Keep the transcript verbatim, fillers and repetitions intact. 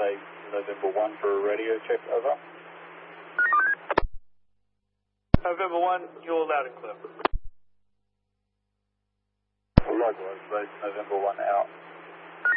Base November one for a radio check, over. November one, you're loud and clear. Likewise, Base November one out.